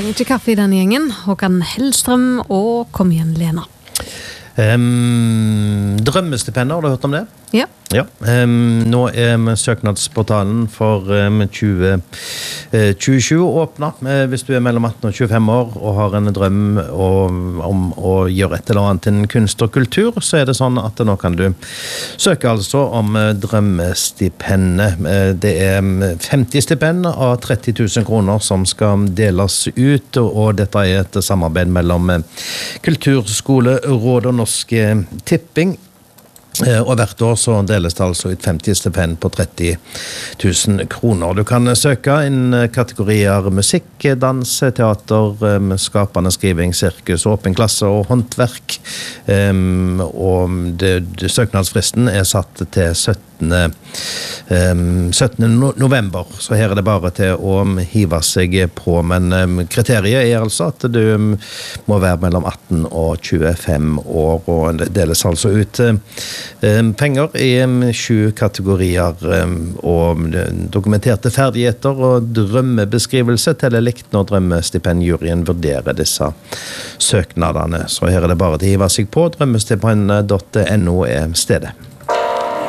ikke kaffe I denne gjengen. Håkan Hellstrøm og kom igjen Lena. Drømmestipender, har du hørt om det? Ja. Ja, nå søknadsportalen for 2027 åpnet. Hvis du mellom 18 og 25 år og har en drøm om å gjøre et eller annet innen kunst og kultur, så det sånn at nå kan du søke altså om drømmestipendet. Det 50 stipend av 30 000 kroner som skal deles ut, og dette et samarbeid mellom Kulturskolerådet og Norsk Tipping. Og hvert år så deles det altså ut 50 stipend på 30 000 kroner. Du kan søke inn kategorier musikk, dans, teater, skapende skriving, sirkus, åpen klasse og håndverk. Og søknadsfristen satt til 17. november, så her det bare til å hive seg på, men kriteriet altså at du må være mellom 18 og 25 år, og det deles altså ut penger I 7 kategorier, og dokumenterte ferdigheter og drømmebeskrivelse til likt når drømmestipendjuryen vurderer disse søknadene. Så her det bare til å hive seg på, drømmestipend.no stedet.